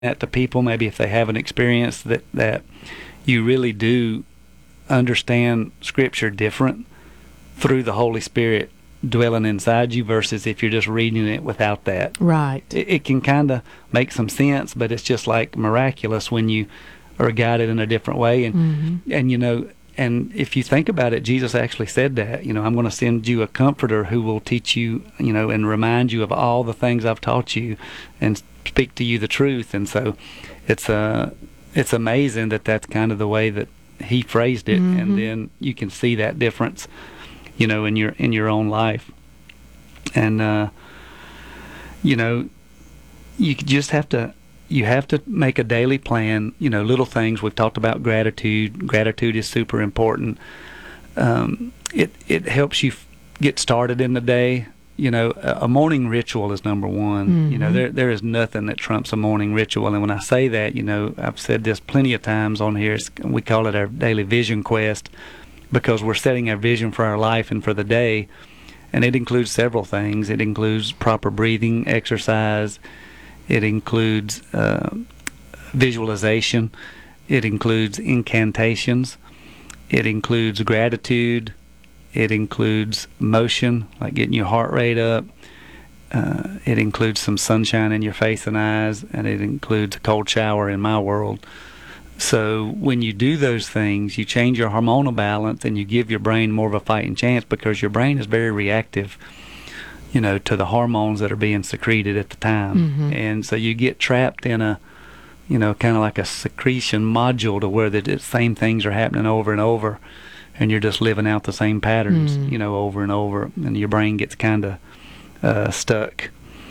that to people, maybe if they haven't experienced that you really do understand Scripture different through the Holy Spirit dwelling inside you versus if you're just reading it without that. Right. It can kind of make some sense, but it's just like miraculous when you are guided in a different way. And you know, and if you think about it, Jesus actually said that, you know, I'm going to send you a comforter who will teach you, you know, and remind you of all the things I've taught you and speak to you the truth. And so it's amazing that that's kind of the way that he phrased it. And then you can see that difference, you know, in your own life. And you know, you just have to make a daily plan, you know, little things. We've talked about gratitude. Gratitude is super important. It helps you get started in the day. You know, a morning ritual is number one. You know, there is nothing that trumps a morning ritual. And when I say that, you know, I've said this plenty of times on here. We call it our daily vision quest because we're setting our vision for our life and for the day. And it includes several things. It includes proper breathing exercise. It includes visualization. It includes incantations. It includes gratitude. It includes motion, like getting your heart rate up. It includes some sunshine in your face and eyes, and it includes a cold shower in my world. So when you do those things, you change your hormonal balance and you give your brain more of a fighting chance because your brain is very reactive, you know, to the hormones that are being secreted at the time. And so you get trapped in a, you know, kind of like a secretion module to where the same things are happening over and over, and you're just living out the same patterns, you know, over and over, and your brain gets kind of stuck.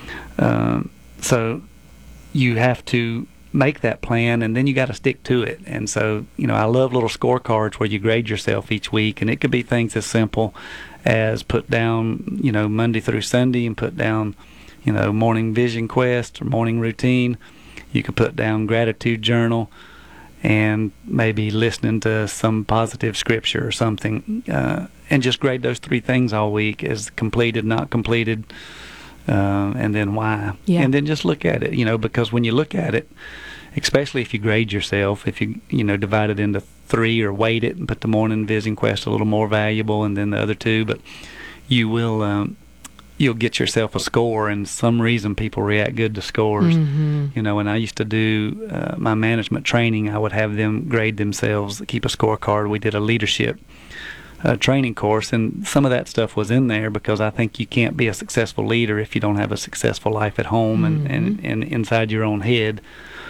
So you have to make that plan, and then you got to stick to it. And so, you know, I love little scorecards where you grade yourself each week, and it could be things as simple as put down, you know, Monday through Sunday, and put down, you know, morning vision quest or morning routine. You could put down gratitude journal and maybe listening to some positive scripture or something, and just grade those 3 things all week as completed, not completed, and then why. And then just look at it, you know, because when you look at it, especially if you grade yourself, if you know, divide it into 3 or weight it and put the morning vision quest a little more valuable and then the other 2, but you will you'll get yourself a score, and some reason people react good to scores. You know, when I used to do my management training, I would have them grade themselves, keep a scorecard. We did a leadership training course, and some of that stuff was in there because I think you can't be a successful leader if you don't have a successful life at home and inside your own head.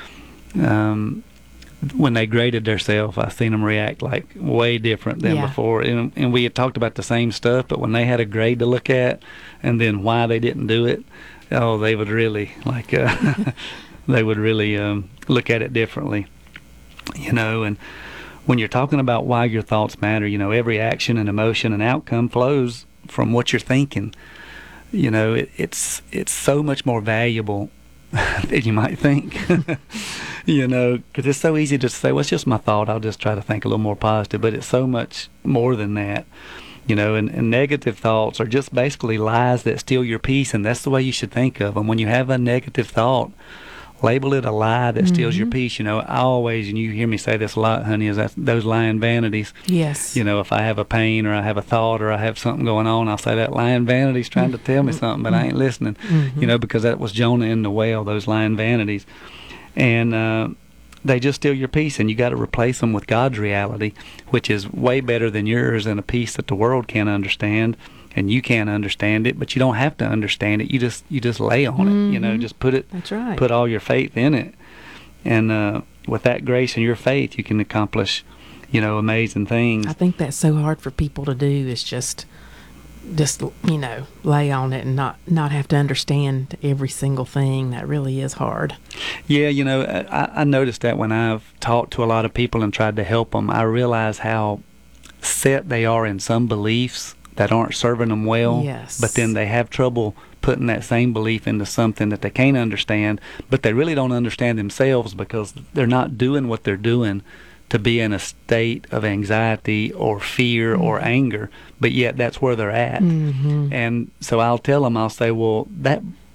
When they graded themselves, I seen them react like way different than before. And we had talked about the same stuff, but when they had a grade to look at and then why they didn't do it, oh, they would really like they would really look at it differently, you know. And when you're talking about why your thoughts matter, you know, every action and emotion and outcome flows from what you're thinking. You know, it's so much more valuable than you might think. You know, because it's so easy to say, well, it's just my thought, I'll just try to think a little more positive, but it's so much more than that. You know, and negative thoughts are just basically lies that steal your peace, and that's the way you should think of them. When you have a negative thought, label it a lie that steals your peace. You know, I always, and you hear me say this a lot, honey, is that those lying vanities. Yes. You know, if I have a pain or I have a thought or I have something going on, I'll say that lying vanity's trying to tell me something, but I ain't listening. You know, because that was Jonah in the whale, those lying vanities. And they just steal your peace, and you got to replace them with God's reality, which is way better than yours, and a peace that the world can't understand. And you can't understand it, but you don't have to understand it. You just lay on it, you know, just put it. That's right. Put all your faith in it. And with that grace and your faith, you can accomplish, you know, amazing things. I think that's so hard for people to do, is just you know, lay on it and not have to understand every single thing. That really is hard. Yeah, you know, I noticed that when I've talked to a lot of people and tried to help them, I realize how set they are in some beliefs that aren't serving them well. Yes. But then they have trouble putting that same belief into something that they can't understand, but they really don't understand themselves because they're not doing what they're doing to be in a state of anxiety or fear or anger, but yet that's where they're at. And so I'll tell them, I'll say, well, that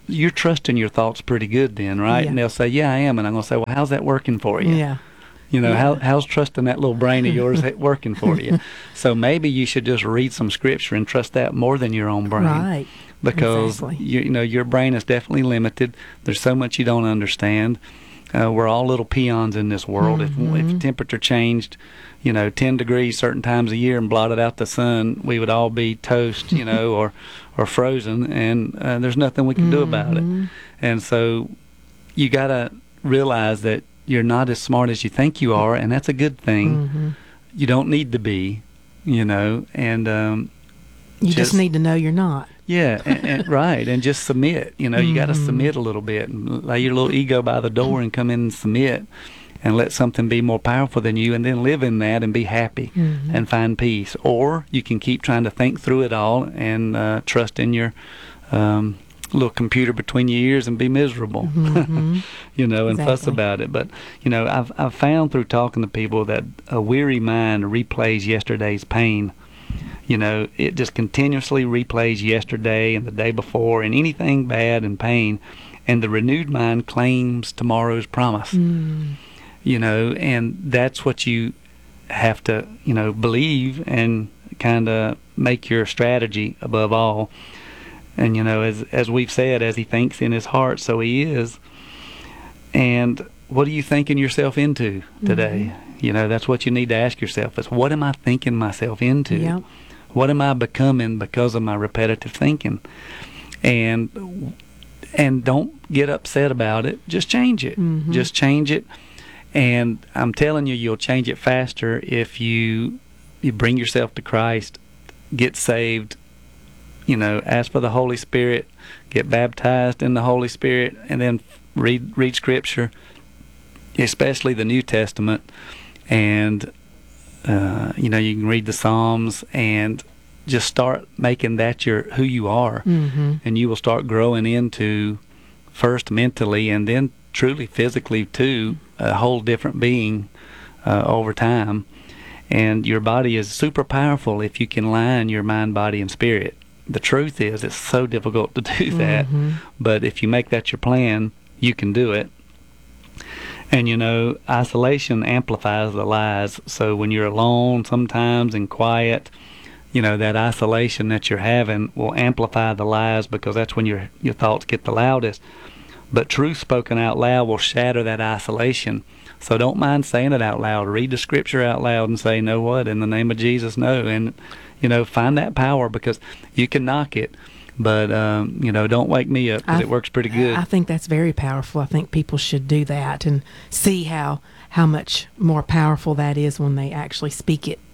you're trusting your thoughts pretty good then, right? Yeah. And they'll say, yeah, I am. And I'm going to say, well, how's that working for you? Yeah. You know, Yeah. how's trusting that little brain of yours working for you? So maybe you should just read some scripture and trust that more than your own brain. Right. Because, Exactly. you know, your brain is definitely limited. There's so much you don't understand. We're all little peons in this world. If temperature changed, you know, 10 degrees certain times a year and blotted out the sun, we would all be toast, you know, or frozen, and there's nothing we can do about it. And so you got to realize that you're not as smart as you think you are, and that's a good thing. You don't need to be, you know, and You just need to know you're not. yeah, and right, and just submit. You know, you got to submit a little bit and lay your little ego by the door and come in and submit, and let something be more powerful than you, and then live in that and be happy and find peace. Or you can keep trying to think through it all and trust in your little computer between your ears and be miserable, you know, and fuss Exactly. about it. But, you know, I've found through talking to people that a weary mind replays yesterday's pain. You know, it just continuously replays yesterday and the day before and anything bad and pain, and the renewed mind claims tomorrow's promise. You know, and that's what you have to, you know, believe and kind of make your strategy above all. And, you know, as we've said, as he thinks in his heart, so he is. And what are you thinking yourself into today? You know, that's what you need to ask yourself is, what am I thinking myself into? Yep. What am I becoming because of my repetitive thinking? And don't get upset about it. Just change it. Just change it. And I'm telling you, you'll change it faster if you bring yourself to Christ, get saved, you know, ask for the Holy Spirit, get baptized in the Holy Spirit, and then read Scripture, especially the New Testament, and you know, you can read the Psalms and just start making that who you are, and you will start growing into, first mentally and then truly physically too, a whole different being over time. And your body is super powerful if you can line your mind, body, and spirit. The truth is, it's so difficult to do that, but if you make that your plan, you can do it. And, you know, isolation amplifies the lies. So when you're alone sometimes and quiet, you know, that isolation that you're having will amplify the lies, because that's when your thoughts get the loudest. But truth spoken out loud will shatter that isolation. So don't mind saying it out loud. Read the Scripture out loud and say, know what, in the name of Jesus, no. And, you know, find that power, because you can knock it. But, you know, don't wake me up, because it works pretty good. I think that's very powerful. I think people should do that and see how much more powerful that is when they actually speak it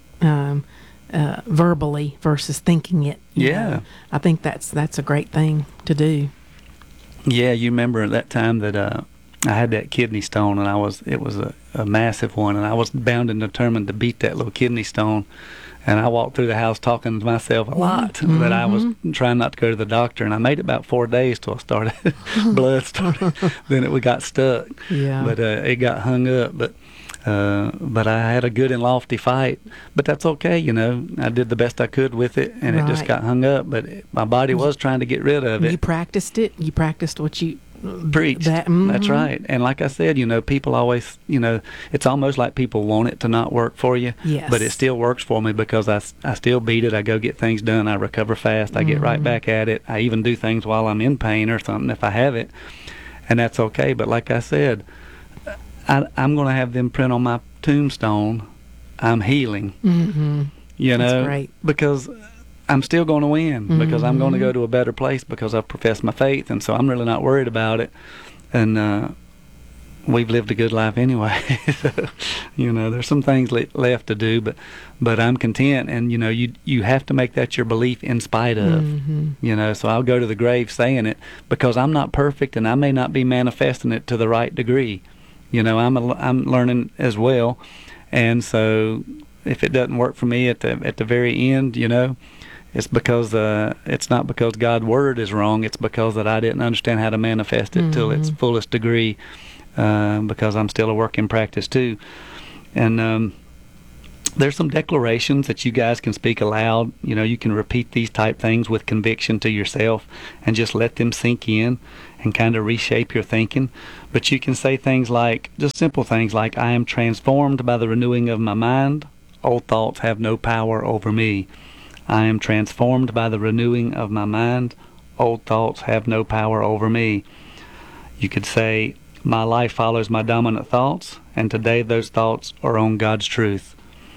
verbally versus thinking it. you Yeah. know. I think that's a great thing to do. Yeah, you remember that time that I had that kidney stone, and it was a massive one, and I was bound and determined to beat that little kidney stone. And I walked through the house talking to myself a lot, that I was trying not to go to the doctor. And I made it about 4 days till I started, blood started. Then it got stuck. Yeah. But it got hung up. But I had a good and lofty fight. But that's okay, you know. I did the best I could with it, and it just Right. got hung up. But my body was trying to get rid of it. You practiced it. You practiced what you Preached. That, That's right. And like I said, you know, people always, you know, it's almost like people want it to not work for you. Yes. But it still works for me, because I still beat it. I go get things done. I recover fast. I get right back at it. I even do things while I'm in pain or something if I have it. And that's okay. But like I said, I'm going to have them print on my tombstone, I'm healing. You know, That's great. because I'm still going to win, because I'm going to go to a better place, because I've professed my faith, and so I'm really not worried about it. And we've lived a good life anyway. So, you know, there's some things left to do, but I'm content. And you know, you have to make that your belief in spite of. You know, so I'll go to the grave saying it, because I'm not perfect, and I may not be manifesting it to the right degree. You know, I'm learning as well, and so if it doesn't work for me at the very end, you know, it's because it's not because God's word is wrong. It's because that I didn't understand how to manifest it till its fullest degree, because I'm still a work in practice too. And there's some declarations that you guys can speak aloud. You know, you can repeat these type things with conviction to yourself and just let them sink in and kind of reshape your thinking. But you can say things like, just simple things like, I am transformed by the renewing of my mind. Old thoughts have no power over me. I am transformed by the renewing of my mind. Old thoughts have no power over me. You could say, my life follows my dominant thoughts, and today those thoughts are on God's truth.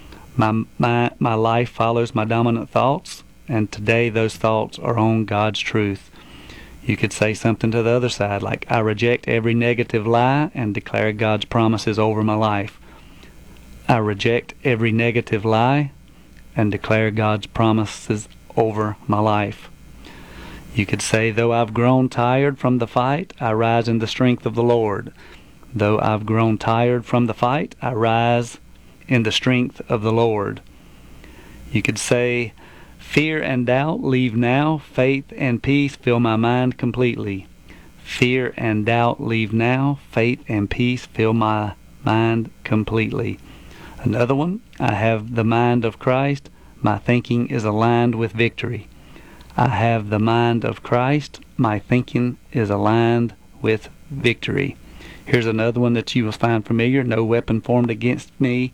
My life follows my dominant thoughts, and today those thoughts are on God's truth. You could say something to the other side, like, I reject every negative lie and declare God's promises over my life. I reject every negative lie and declare God's promises over my life. You could say, though I've grown tired from the fight, I rise in the strength of the Lord. Though I've grown tired from the fight, I rise in the strength of the Lord. You could say, fear and doubt leave now, faith and peace fill my mind completely. Fear and doubt leave now, faith and peace fill my mind completely. Another one, I have the mind of Christ, my thinking is aligned with victory. I have the mind of Christ, my thinking is aligned with victory. Here's another one that you will find familiar, no weapon formed against me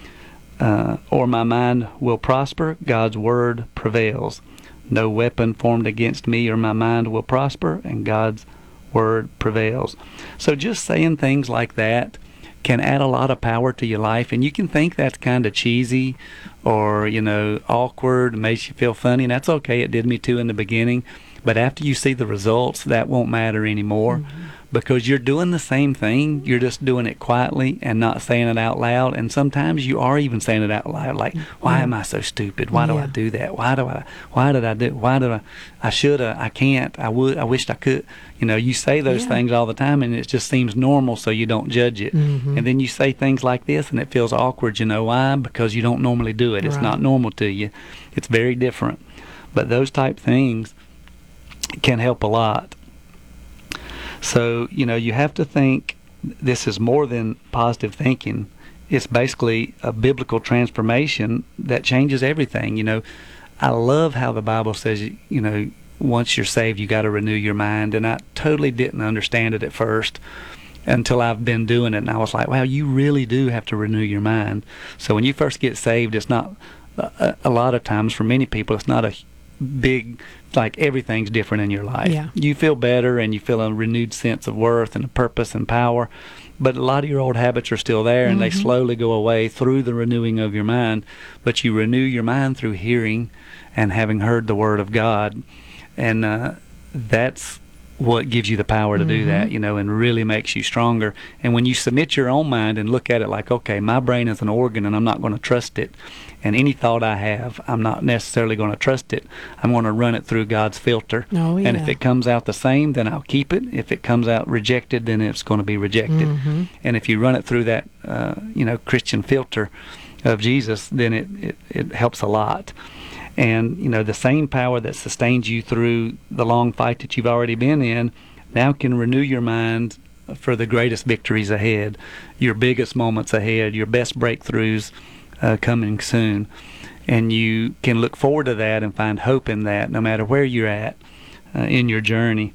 or my mind will prosper, God's word prevails. No weapon formed against me or my mind will prosper, and God's word prevails. So just saying things like that can add a lot of power to your life, and you can think that's kind of cheesy or, awkward, makes you feel funny, and that's okay. It did me too in the beginning, but after you see the results, that won't matter anymore. Because you're doing the same thing, you're just doing it quietly and not saying it out loud. And sometimes you are even saying it out loud, like, why am I so stupid? Why do I do that? I should have, I can't, I would, I wished I could. You say those things all the time, and it just seems normal, so you don't judge it. And then you say things like this and it feels awkward. You know why? Because you don't normally do it. It's not normal to you. It's very different. But those type things can help a lot. So, you have to think this is more than positive thinking. It's basically a biblical transformation that changes everything. I love how the Bible says, once you're saved, you got to renew your mind. And I totally didn't understand it at first until I've been doing it. And I was like, wow, you really do have to renew your mind. So when you first get saved, it's not, a lot of times for many people, it's not a big, like everything's different in your life. You feel better and you feel a renewed sense of worth and a purpose and power, but a lot of your old habits are still there, and they slowly go away through the renewing of your mind. But you renew your mind through hearing and having heard the Word of God, and that's what gives you the power to do that, and really makes you stronger. And when you submit your own mind and look at it like, okay, my brain is an organ and I'm not going to trust it, and any thought I have, I'm not necessarily going to trust it. I'm going to run it through God's filter. And if it comes out the same, then I'll keep it. If it comes out rejected, then it's going to be rejected. And if you run it through that, Christian filter of Jesus, then it helps a lot. And, the same power that sustains you through the long fight that you've already been in now can renew your mind for the greatest victories ahead, your biggest moments ahead, your best breakthroughs coming soon. And you can look forward to that and find hope in that no matter where you're at in your journey.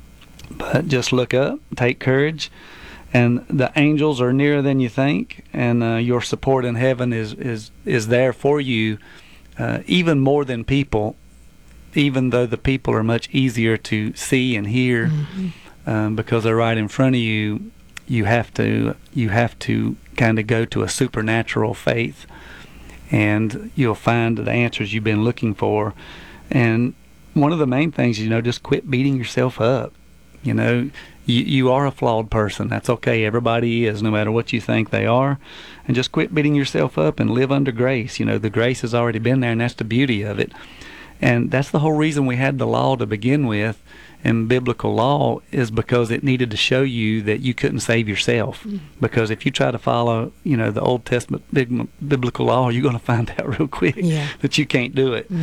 But just look up, take courage, and the angels are nearer than you think, and your support in heaven is there for you, even more than people, even though the people are much easier to see and hear because they're right in front of you. You have to kind of go to a supernatural faith, and you'll find the answers you've been looking for. And one of the main things, just quit beating yourself up. You are a flawed person. That's okay. Everybody is, no matter what you think they are. And just quit beating yourself up and live under grace. The grace has already been there, and that's the beauty of it. And that's the whole reason we had the law to begin with. And biblical law is because it needed to show you that you couldn't save yourself. Because if you try to follow, the Old Testament biblical law, you're going to find out real quick that you can't do it.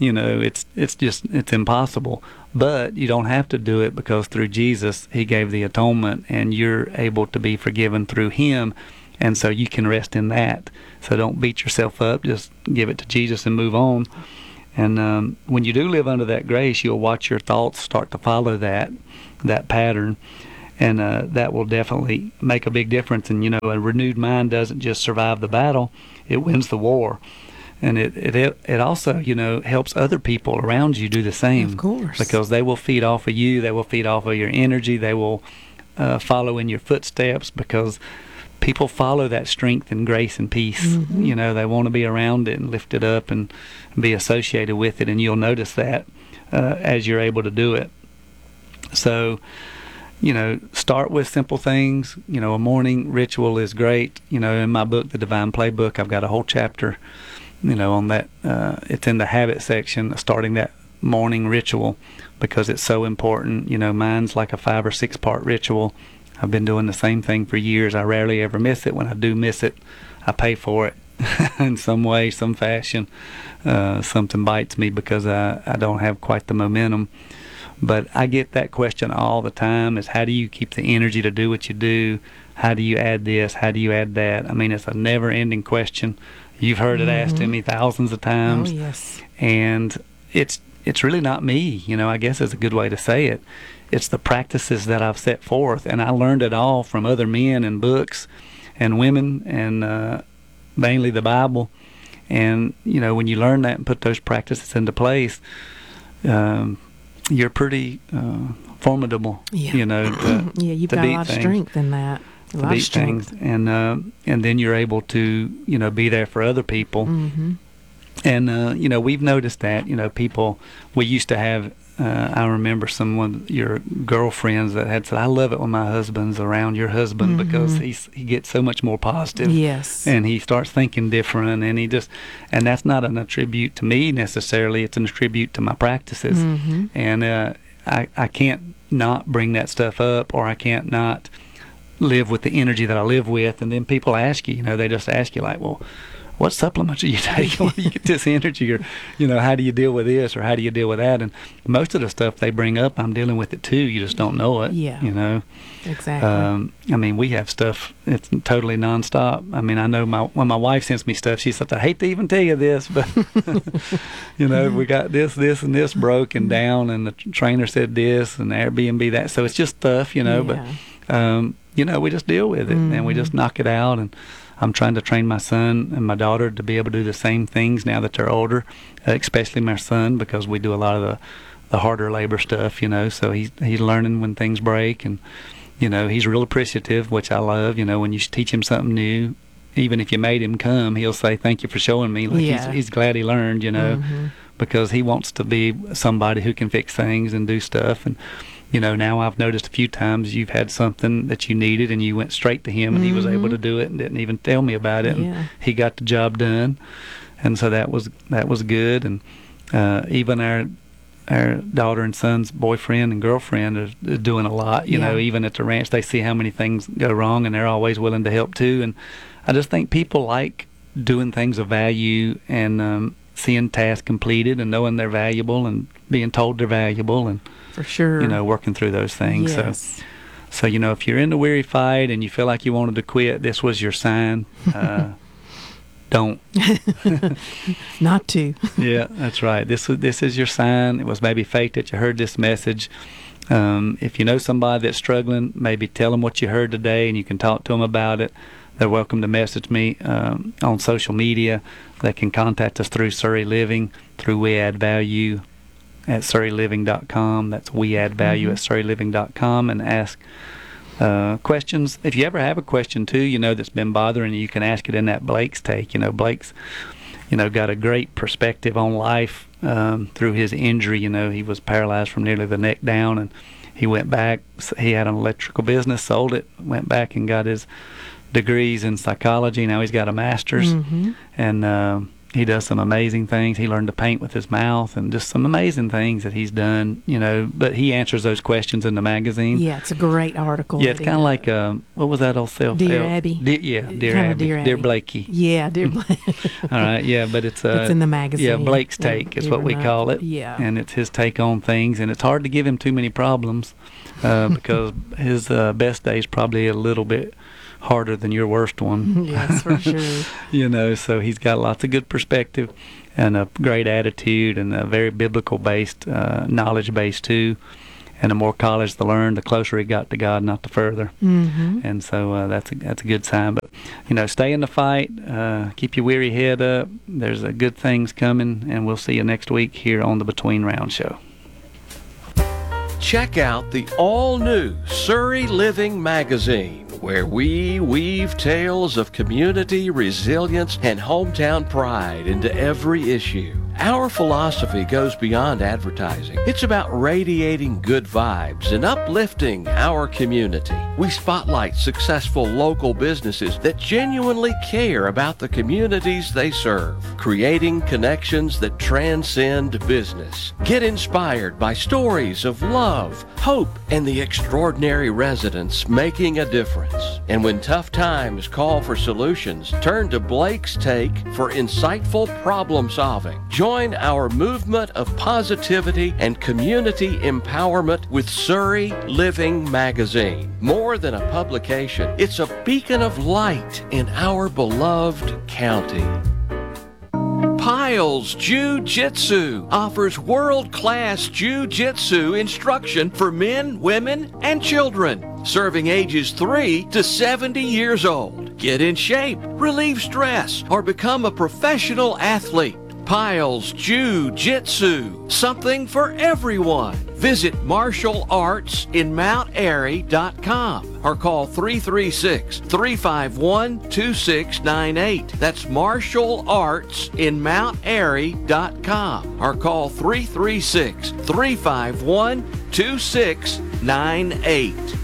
It's impossible. But you don't have to do it, because through Jesus, He gave the atonement, and you're able to be forgiven through Him. And so you can rest in that. So don't beat yourself up. Just give it to Jesus and move on. And when you do live under that grace, you'll watch your thoughts start to follow that pattern. And that will definitely make a big difference. And, a renewed mind doesn't just survive the battle, it wins the war. And it also, helps other people around you do the same. Of course. Because they will feed off of you. They will feed off of your energy. They will follow in your footsteps, because people follow that strength and grace and peace. Mm-hmm. They want to be around it and lift it up and be associated with it. And you'll notice that as you're able to do it. So, start with simple things. A morning ritual is great. In my book, The Divine Playbook, I've got a whole chapter, on that. It's in the habit section, starting that morning ritual, because it's so important. Mine's like a 5 or 6 part ritual. I've been doing the same thing for years. I rarely ever miss it. When I do miss it, I pay for it in some way, some fashion. Something bites me because I don't have quite the momentum. But I get that question all the time, is how do you keep the energy to do what you do? How do you add this? How do you add that? I mean, it's a never-ending question. You've heard it asked to me thousands of times. Oh, yes. And it's really not me, I guess is a good way to say it. It's the practices that I've set forth, and I learned it all from other men and books and women, and mainly the Bible. And, when you learn that and put those practices into place, you're pretty formidable, Yeah. to you've to got a beat lot of things. strength in that. A lot of beat strength. things, and then you're able to, be there for other people. Mm-hmm. And we've noticed that, people, we used to have, I remember your girlfriends that had said, I love it when my husband's around your husband, because he gets so much more positive. Yes. And he starts thinking different, and that's not an attribute to me necessarily, it's an attribute to my practices. Mm-hmm. And I can't not bring that stuff up, or I can't not live with the energy that I live with. And then people ask you, they just ask you like, well, what supplements do you take? Where do you get this energy? Or, how do you deal with this, or how do you deal with that? And most of the stuff they bring up, I'm dealing with it too. You just don't know it. Yeah. Exactly. I mean, we have stuff, it's totally nonstop. I mean, I know when my wife sends me stuff, she says, I hate to even tell you this, but, we got this, and this broken down, and the trainer said this, and Airbnb that. So it's just stuff, but, we just deal with it, and we just knock it out. And I'm trying to train my son and my daughter to be able to do the same things now that they're older, especially my son, because we do a lot of the harder labor stuff, so he's learning when things break. And, he's real appreciative, which I love. When you teach him something new, even if you made him come, he'll say, thank you for showing me. Like he's glad he learned, because he wants to be somebody who can fix things and do stuff. And, now I've noticed a few times you've had something that you needed and you went straight to him, and he was able to do it and didn't even tell me about it. Yeah. And he got the job done. And so that was good. And even our daughter and son's boyfriend and girlfriend are doing a lot, even at the ranch. They see how many things go wrong, and they're always willing to help too. And I just think people like doing things of value, and seeing tasks completed and knowing they're valuable and being told they're valuable, and For sure. working through those things. Yes. So if you're in the weary fight and you feel like you wanted to quit, this was your sign. Don't. Not to. Yeah, that's right. This is your sign. It was maybe fate that you heard this message. If you know somebody that's struggling, maybe tell them what you heard today, and you can talk to them about it. They're welcome to message me on social media. They can contact us through Surrey Living, through We Add Value at surreyliving.com. That's We Add Value at surreyliving.com, and ask questions. If you ever have a question too, that's been bothering you, can ask it in that Blake's Take. Blake's, got a great perspective on life through his injury. He was paralyzed from nearly the neck down, and he went back. He had an electrical business, sold it, went back and got his degrees in psychology. Now he's got a master's, and he does some amazing things. He learned to paint with his mouth, and just some amazing things that he's done, but he answers those questions in the magazine. Yeah, it's a great article. Yeah, it's kind of like, what was that old self-help? Dear Abby. Dear Abby. Dear Blakey. Yeah, Dear Blakey. All right, yeah, but it's in the magazine. Yeah, Blake's Take is what we call it. Yeah. And it's his take on things, and it's hard to give him too many problems because his best days probably a little bit harder than your worst one. Yes, for sure. So he's got lots of good perspective and a great attitude and a very biblical based, knowledge based too. And the more college to learn, the closer he got to God, not the further. Mm-hmm. And so that's a good sign. But stay in the fight. Keep your weary head up. There's good things coming, and we'll see you next week here on the Between Round Show. Check out the all-new Surrey Living magazine, where we weave tales of community, resilience, and hometown pride into every issue. Our philosophy goes beyond advertising. It's about radiating good vibes and uplifting our community. We spotlight successful local businesses that genuinely care about the communities they serve, creating connections that transcend business. Get inspired by stories of love, hope, and the extraordinary residents making a difference. And when tough times call for solutions, turn to Blake's Take for insightful problem solving. Join our movement of positivity and community empowerment with Surrey Living magazine. More than a publication, it's a beacon of light in our beloved county. Piles Jiu-Jitsu offers world-class Jiu-Jitsu instruction for men, women, and children, serving ages 3 to 70 years old. Get in shape, relieve stress, or become a professional athlete. Piles Jiu-Jitsu, something for everyone. Visit marshallartsinmountairy.com or call 336-351-2698. That's marshallartsinmountairy.com or call 336-351-2698.